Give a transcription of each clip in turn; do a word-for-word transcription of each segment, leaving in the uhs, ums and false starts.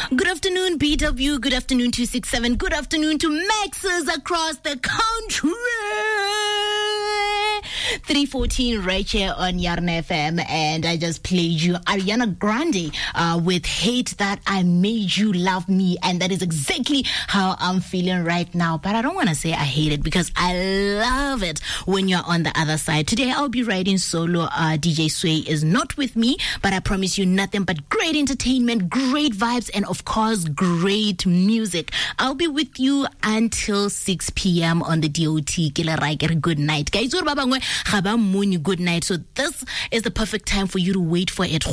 Good afternoon, B W. Good afternoon, two six seven. Good afternoon to Maxes across the country. three fourteen right here on Yarn F M, and I just played you Ariana Grande uh, with Hate That I Made You Love Me, and that is exactly how I'm feeling right now. But I don't want to say I hate it because I love it when you're on the other side. Today I'll be riding solo. uh, D J Sway is not with me, but I promise you nothing but great entertainment, great vibes, and of course great music. I'll be with you until six p.m. on the D O T. Good night, guys. Good night. So this is the perfect time for you to wait for it.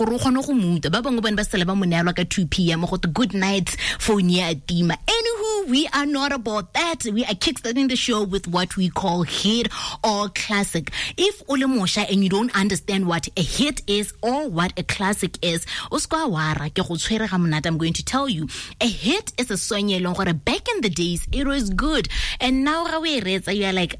two p.m. Good night for Anywho, we are not about that. We are kickstarting the show with what we call hit or classic. If ulemosha and you don't understand what a hit is or what a classic is, I'm going to tell you. A hit is a song back in the days it was good, and now you are like,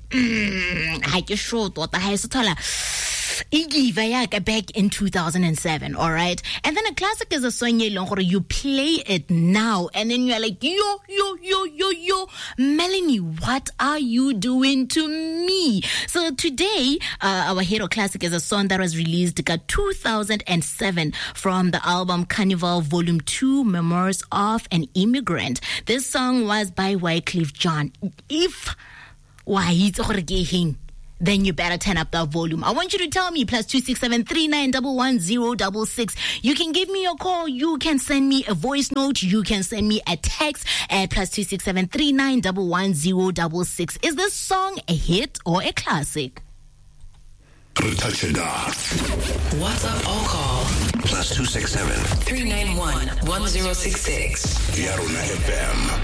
mm, back in two thousand seven, all right? And then a classic is a song you play it now, and then you're like, yo, yo, yo, yo, yo, Melanie, what are you doing to me? So today, uh, our hero classic is a song that was released in two thousand seven from the album Carnival Volume two, Memoirs of an Immigrant. This song was by Wyclef Jean. If why it's then you better turn up that volume. I want you to tell me, plus two six seven three nine one one zero six six. You can give me a call. You can send me a voice note. You can send me a text at plus two six seven three nine one one zero six six. Is this song a hit or a classic? WhatsApp or call plus two six seven three nine one one zero six six. Yaruna F M.